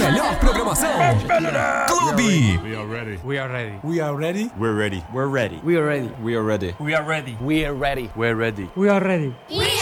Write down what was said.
melhor programação. Clube. We are ready. We are ready. We are ready. We're ready. We're ready. We are ready. We are ready. We are ready. We're ready. We're ready. We are ready. We